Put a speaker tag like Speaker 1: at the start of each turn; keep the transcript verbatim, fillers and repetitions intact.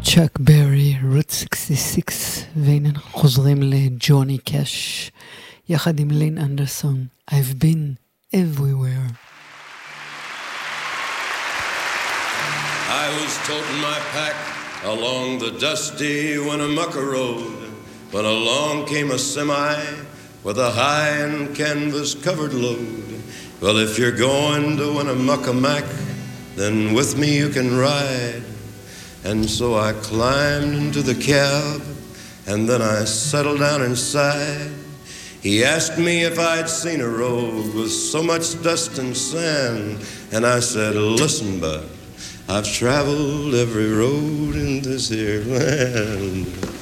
Speaker 1: צ'אק ברי, רוט שישים ושש, והנה אנחנו חוזרים לג'וני קאש, יחד עם לין אנדרסון, I've been everywhere.
Speaker 2: I was toting my pack along the dusty Winnemucca road when along came a semi with a high and canvas covered load. Well, if you're going to Winnemucca Mac, then with me you can ride. And so I climbed into the cab, and then I settled down inside. He asked me if I'd seen a road with so much dust and sand, and I said, listen, bud, I've traveled every road in this here land.